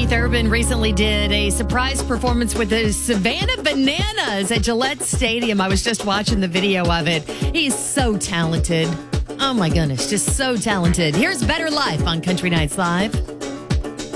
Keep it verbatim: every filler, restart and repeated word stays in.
Keith Urban recently did a surprise performance with the Savannah Bananas at Gillette Stadium. I was just watching the video of it. He's so talented. Oh my goodness, just so talented. Here's Better Life on Country Nights Live.